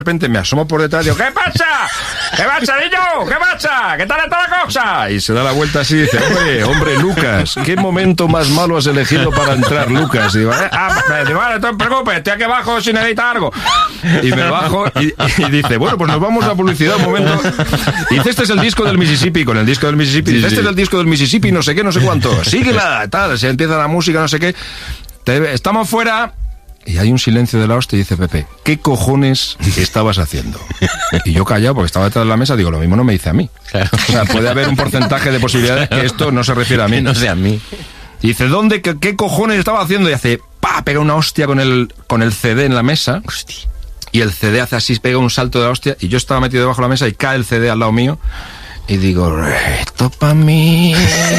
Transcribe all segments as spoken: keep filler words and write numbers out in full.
De repente me asomo por detrás y digo, ¿qué pasa? ¿Qué pasa, niño? ¿Qué pasa? ¿Qué tal está la cosa? Y se da la vuelta así y dice, hombre, hombre, Lucas, ¿qué momento más malo has elegido para entrar, Lucas? Y digo, eh, ah, me, vale, no te preocupes, estoy aquí abajo si necesitas algo. Y me bajo y, y dice, bueno, pues nos vamos a publicidad un momento. Y dice, este es el disco del Mississippi, con el disco del Mississippi. Dice, este es el disco del Mississippi, no sé qué, no sé cuánto. Síguela, tal, se empieza la música, no sé qué. Te, estamos fuera... Y hay un silencio de la hostia y dice Pepe, ¿qué cojones estabas haciendo? Y yo callado porque estaba detrás de la mesa, digo, lo mismo no me dice a mí. Claro. O sea, puede haber un porcentaje de posibilidades que esto no se refiere a mí. Que no sea a mí. Y dice, ¿dónde? ¿Qué, qué cojones estaba haciendo? Y hace, pa, pega una hostia con el, con el C D en la mesa. Hostia. Y el C D hace así, pega un salto de la hostia. Y yo estaba metido debajo de la mesa y cae el C D al lado mío. Y digo, esto para mí.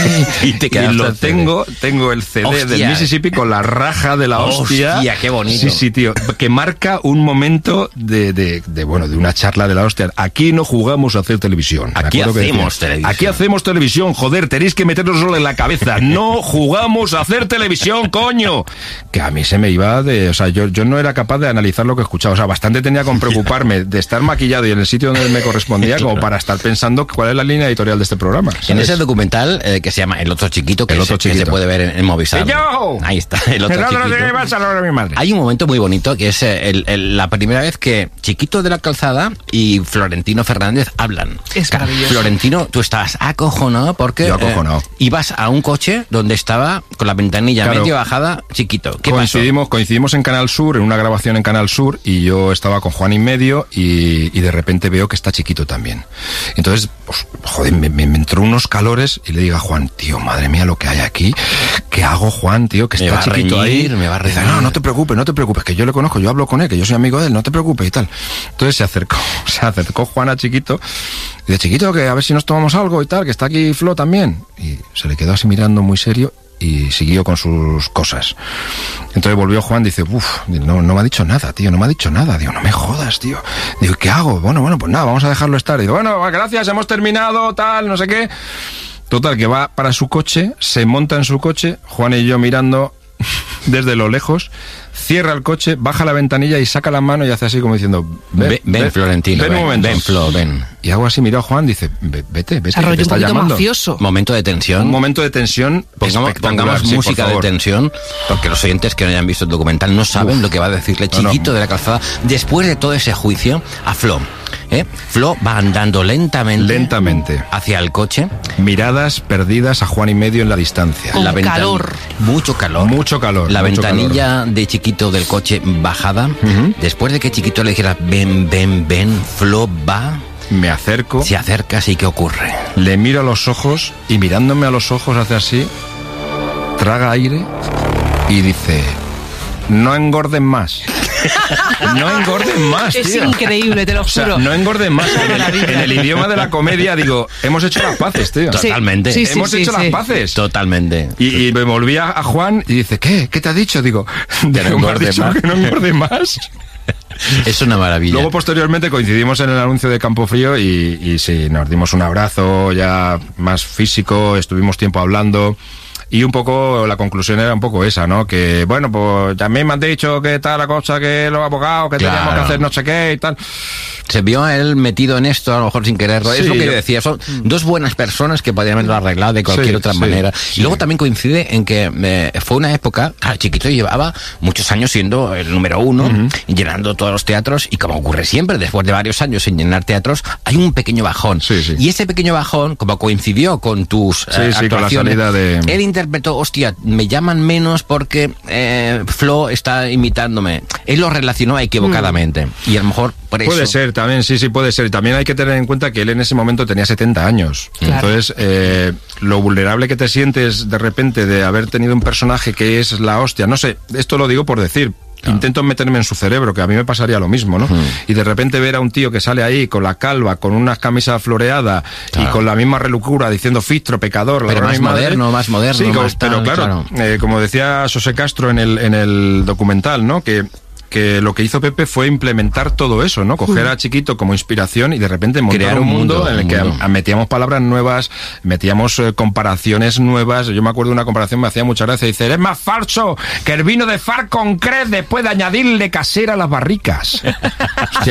Y te y lo tengo, tengo el C D hostia. Del Mississippi con la raja de la hostia. Hostia, qué bonito. Sí, sí, tío. Que marca un momento de, de, de, bueno, de una charla de la hostia. Aquí no jugamos a hacer televisión. Aquí hacemos televisión. Aquí hacemos televisión, joder, tenéis que meteroslo en la cabeza. No jugamos a hacer televisión, coño. Que a mí se me iba de, o sea, yo, yo no era capaz de analizar lo que escuchaba. O sea, bastante tenía con preocuparme de estar maquillado y en el sitio donde me correspondía como para estar pensando cuál es la línea editorial de este programa, ¿sabes? En ese documental eh, que se llama El Otro Chiquito, que, el otro se, chiquito. que se puede ver en, en Movistar. ¡Yo! Ahí está, El Otro Chiquito. No, mi madre. Hay un momento muy bonito que es el, el, la primera vez que Chiquito de la Calzada y Florentino Fernández hablan. Es maravilloso. Florentino, tú estabas acojonado porque Yo acojonado. Eh, ibas a un coche donde estaba con la ventanilla claro. medio bajada Chiquito. ¿Qué coincidimos, pasó? coincidimos en Canal Sur, en una grabación en Canal Sur, y yo estaba con Juan y medio y, y de repente veo que está Chiquito también. Entonces, pues, joder, me, me, me entró unos calores y le digo a Juan, tío, madre mía, lo que hay aquí. ¿Qué hago, Juan, tío? Que está Chiquito reñir, ahí. Me va a reñir. Dice, no, no te preocupes, no te preocupes, que yo le conozco, yo hablo con él, que yo soy amigo de él, no te preocupes y tal. Entonces se acercó, se acercó Juan a Chiquito y dice, Chiquito, que a ver si nos tomamos algo y tal, que está aquí Flo también. Y se le quedó así mirando muy serio y siguió con sus cosas. Entonces volvió Juan, dice, uff, no, no me ha dicho nada, tío, no me ha dicho nada. Digo, no me jodas, tío. Digo, ¿qué hago? Bueno, bueno, pues nada, vamos a dejarlo estar. Digo, bueno, gracias, hemos terminado, tal, no sé qué. Total, que va para su coche, se monta en su coche, Juan y yo mirando desde lo lejos, cierra el coche, baja la ventanilla y saca la mano y hace así como diciendo, ven, ven, ven, ven Florentino, ven, ven, un momento. ven, Flo, ven. Y hago así, miro a Juan, dice, vete, vete, que te está llamando. Mafioso. Momento de tensión. Un momento de tensión. Pongamos, pongamos sí, música de tensión, porque los oyentes que no hayan visto el documental no saben Uf. lo que va a decirle Chiquito no, no. de la Calzada después de todo ese juicio a Flo. ¿Eh? Flo va andando lentamente, lentamente hacia el coche. Miradas perdidas a Juan y medio en la distancia. Con la calor. Mucho calor. Mucho calor. La mucho ventanilla calor. de Chiquito del coche bajada. Uh-huh. Después de que Chiquito le dijera, ven, ven, ven, Flo va... Me acerco. Se acerca, así que ocurre. Le miro a los ojos y mirándome a los ojos hace así, traga aire y dice, no engorden más. No engorden más, es tío. Es increíble, te lo juro. O sea, no engorden más. En el, en el idioma de la comedia, digo, hemos hecho las paces, tío. Sí. Totalmente. Sí, sí, hemos sí, hecho sí, las sí. paces. Totalmente. Y, y me volví a, a Juan y dice, ¿qué? ¿Qué te ha dicho? Digo, que no me has dicho más. que no engorde más. Es una maravilla. Luego, posteriormente, coincidimos en el anuncio de Campofrío y, y sí, nos dimos un abrazo ya más físico, estuvimos tiempo hablando. Y un poco, la conclusión era un poco esa, ¿no? Que, bueno, pues también me han dicho que tal la cosa, que los abogados, que claro. teníamos que hacer no sé qué y tal. Se vio a él metido en esto, a lo mejor sin quererlo. Sí, es lo que yo decía, son dos buenas personas que podrían haberlo arreglado de cualquier sí, otra sí, manera. Sí. Y luego también coincide en que eh, fue una época, claro, Chiquito llevaba muchos años siendo el número uno, uh-huh. llenando todos los teatros, y como ocurre siempre, después de varios años sin llenar teatros, hay un pequeño bajón. Sí, sí. Y ese pequeño bajón, como coincidió con tus sí, eh, sí, actuaciones, con la salida de... él interpretó, hostia, me llaman menos porque eh, Flo está imitándome. Él lo relacionó equivocadamente. Mm. Y a lo mejor por eso... Puede ser, también, sí, sí, puede ser. También hay que tener en cuenta que él en ese momento tenía setenta años. Claro. Entonces, eh, lo vulnerable que te sientes de repente de haber tenido un personaje que es la hostia, no sé, esto lo digo por decir, claro. Intento meterme en su cerebro, que a mí me pasaría lo mismo, ¿no? Hmm. Y de repente ver a un tío que sale ahí con la calva, con una camisa floreada, claro. y con la misma relucura diciendo fistro, pecador, pero la más moderno, más moderno, sí, más pero tal, claro, claro. Eh, como decía José Castro en el, en el documental, ¿no? Que que lo que hizo Pepe fue implementar todo eso, ¿no? Coger a Chiquito como inspiración y de repente montar crear un un mundo, mundo en el que mundo. metíamos palabras nuevas, metíamos eh, comparaciones nuevas. Yo me acuerdo de una comparación, me hacía mucha gracia, dice, es más falso que el vino de Far con Cres después de añadirle casera a las barricas. Hostia,